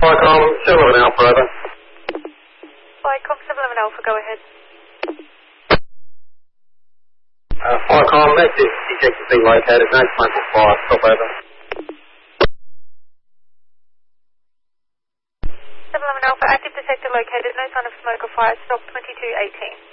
Flycom 711 Alpha, over. Flycom 711 Alpha, go ahead. Flycom, active detector being located, no smoke or fire, stop over. 711 Alpha, active detector located, no sign of smoke or fire, stop 2218.